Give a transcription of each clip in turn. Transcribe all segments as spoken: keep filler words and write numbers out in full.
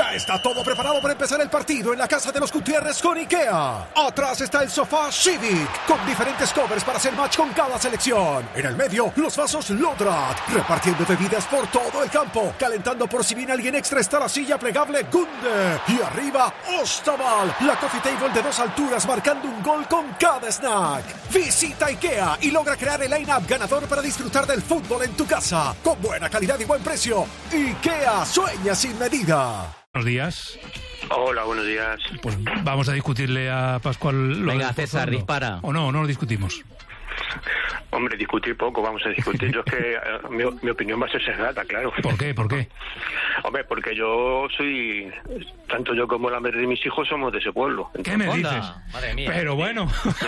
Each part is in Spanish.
Ya está todo preparado para empezar el partido en la casa de los Gutiérrez con IKEA. Atrás está el sofá Civic, con diferentes covers para hacer match con cada selección. En el medio, los vasos Lodrat, repartiendo bebidas por todo el campo. Calentando por si viene alguien extra está la silla plegable Gunde. Y arriba, Ostaval, la coffee table de dos alturas marcando un gol con cada snack. Visita IKEA y logra crear el line-up ganador para disfrutar del fútbol en tu casa. Con buena calidad y buen precio. IKEA, sueña sin medida. Buenos días. Hola, buenos días. Pues vamos a discutirle a Pascual lo Venga, del César, Pozondo. dispara. ¿O no? No lo discutimos. Hombre, discutir poco, vamos a discutir. Yo es que eh, mi, mi opinión va a ser sesgada, claro. ¿Por qué? ¿Por qué? Hombre, porque yo soy, tanto yo como la madre de mis hijos somos de ese pueblo. ¿Qué me Onda, dices? madre mía. Pero bueno.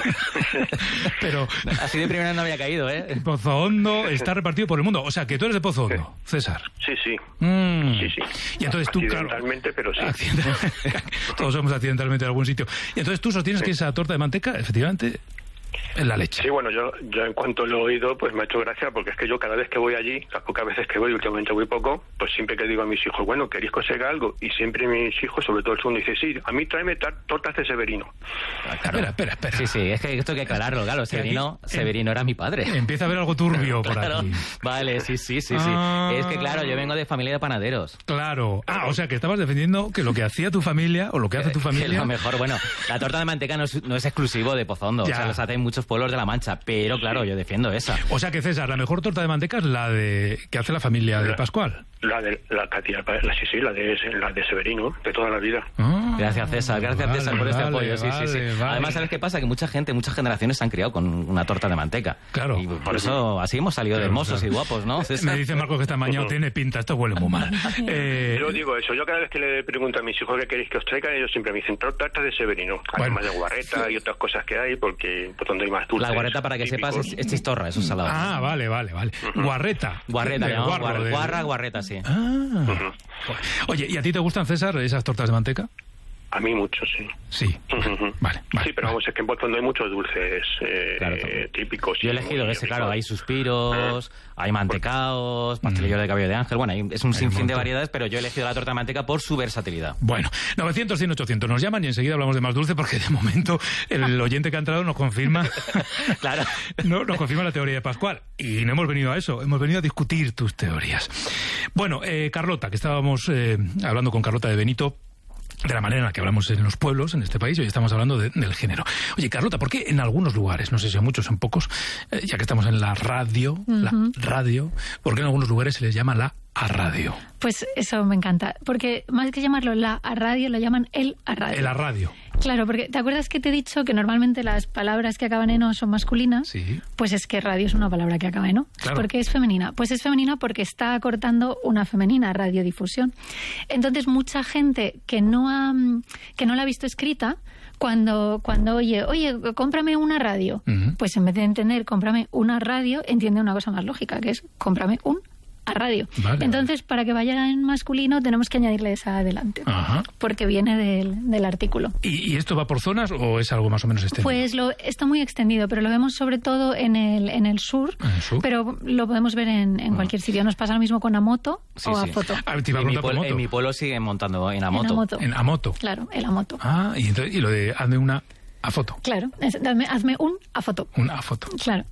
Pero Así de primera no había caído, ¿eh? Pozo Hondo está repartido por el mundo. O sea, que tú eres de Pozo Hondo, César. Sí, sí. Mm. Sí, sí. Y entonces tú, claro... Accidentalmente, pero sí. Accident- Todos somos accidentalmente de algún sitio. Y entonces tú sostienes Sí. que esa torta de manteca, efectivamente, es la leche. Sí, bueno, yo, yo en cuanto lo he oído, pues me ha hecho gracia, porque es que yo cada vez que voy allí, las pocas veces que voy, últimamente voy poco, pues siempre que digo a mis hijos, bueno, ¿queréis que os haga algo? Y siempre mis hijos, sobre todo el segundo, dice, sí, a mí tráeme tar- tortas de Severino. Espera, espera, espera. Sí, sí, es que esto hay que aclararlo, claro. Severino, aquí- Severino era mi padre. Empieza a haber algo turbio por Claro. aquí. Vale, sí, sí, sí, sí. Ah. Es que claro, yo vengo de familia de panaderos. Claro. Ah, o sea, que estabas defendiendo que lo que hacía tu familia, o lo que hace tu Que familia... lo mejor, bueno, la torta de manteca no es, no es exclusivo de Pozondo. Ya. O sea, los hacen muchos pueblos de La Mancha. Pero claro, yo defiendo esa. O sea que, César, la mejor torta de manteca es la de que hace la familia de La- Pascual. La de, la, la, la sí, sí, la de, la de Severino, de toda la vida. Ah, Gracias, César. Gracias, vale, César, por este vale, apoyo. Sí, vale, sí, sí. vale. Además, ¿sabes qué pasa? Que mucha gente, muchas generaciones se han criado con una torta de manteca. Claro. Y por eso así hemos salido de Claro, hermosos claro. y guapos, ¿no, César? Me dice Marco que esta mañana tiene pinta, esto huele muy mal. Eh, Yo digo eso, yo cada vez que le pregunto a mis hijos qué queréis que os traigan, ellos siempre me dicen tortas de Severino, Bueno. además de guarreta y otras cosas que hay, porque pues donde hay más dulces. La guarreta, para que típicos. sepas, es, es chistorra, es un salado. ah, vale, vale, vale. Guarreta. Guarreta, Del ¿no? guarro, Guarra, del- guarra, guarreta, sí. Ah. Oye, ¿y a ti te gustan, César, esas tortas de manteca? A mí mucho, sí. Sí. Vale, vale. Sí, pero vale. vamos, es que en Pozondo hay muchos dulces eh, Claro, eh, típicos. Yo he y elegido muy ese, claro, ricos. hay suspiros, hay mantecaos, pastelillos de cabello de ángel, bueno, hay- es un Hay un sinfín de montón. variedades, pero yo he elegido la torta de manteca por su versatilidad. Bueno, novecientos, cien, ochocientos nos llaman y enseguida hablamos de más dulce porque de momento el oyente que ha entrado nos confirma Claro. no, nos confirma la teoría de Pascual. Y no hemos venido a eso, hemos venido a discutir tus teorías. Bueno, eh, Carlota, que estábamos eh, hablando con Carlota de Benito de la manera en la que hablamos en los pueblos, en este país, hoy estamos hablando de- del género. Oye, Carlota, ¿por qué en algunos lugares, no sé si en muchos o en pocos, eh, ya que estamos en la radio, la radio, ¿por qué en algunos lugares se les llama la a radio? Pues eso me encanta, porque más que llamarlo la a radio, lo llaman el a radio. El a radio. Claro, porque ¿te acuerdas que te he dicho que normalmente las palabras que acaban en o son masculinas? Sí. Pues es que radio es una palabra que acaba en o. Claro. ¿Por qué es femenina? Pues es femenina porque está acortando una femenina, radiodifusión. Entonces, mucha gente que no ha, que no la ha visto escrita, cuando, cuando oye, oye, cómprame una radio, Ujú. pues en vez de entender cómprame una radio, entiende una cosa más lógica, que es cómprame un a radio. Vale, Entonces, para que vaya en masculino, tenemos que añadirle esa adelante, Ajá. porque viene del, del artículo. ¿Y, ¿Y esto va por zonas o es algo más o menos extendido? Pues lo, está muy extendido, pero lo vemos sobre todo en el, en el sur, ¿En el sur? pero lo podemos ver en, en cualquier sitio. Nos pasa lo mismo con Amoto Sí, o a sí. foto. A ver, te iba a En mi, preguntar por pueblo, moto. en mi pueblo siguen montando en Amoto. En Amoto. En Amoto. Claro, el Amoto. Ah, y, entonces, y lo de hazme una a foto. Claro, es- hazme, hazme un a foto. Una a foto. Claro.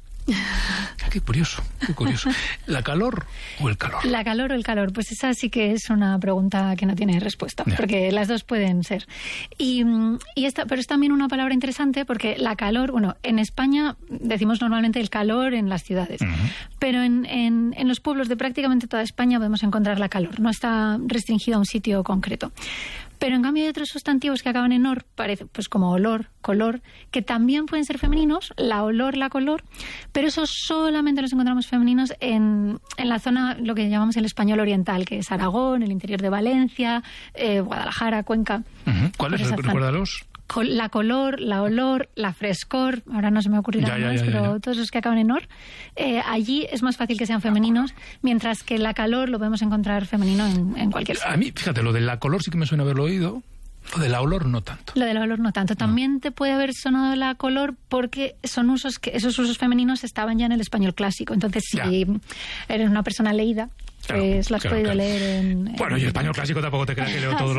Ah, qué curioso, qué curioso. ¿La calor o el calor? ¿La calor o el calor? Pues esa sí que es una pregunta que no tiene respuesta, Ya. porque las dos pueden ser. Y, mm, y esta, pero es también una palabra interesante porque la calor, bueno, en España decimos normalmente el calor en las ciudades, Ujú. pero en, en, en los pueblos de prácticamente toda España podemos encontrar la calor, no está restringido a un sitio concreto. Pero en cambio hay otros sustantivos que acaban en or, parece, pues como olor, color, que también pueden ser femeninos, la olor, la color, pero esos solamente los encontramos femeninos en, en la zona, lo que llamamos el español oriental, que es Aragón, el interior de Valencia, eh, Guadalajara, Cuenca. Ujú. ¿Cuáles? Por esa zona. Recuérdalos. Col- La color, la olor, la frescor, ahora no se me ocurrirá Ya, ya, más, ya, ya, pero ya. todos los que acaban en or, eh, allí es más fácil que sean femeninos, mientras que la calor lo podemos encontrar femenino en, en cualquier sitio. A mí, fíjate, lo de la color sí que me suena haberlo oído. Lo de la olor no tanto. Lo del olor no tanto. También te puede haber sonado la color porque son usos que eesos usos femeninos estaban ya en el español clásico. Entonces, si Ya. eres una persona leída, Claro, pues lo has claro, podido claro. leer en... Bueno, en- y español clásico tampoco te creas que leo todo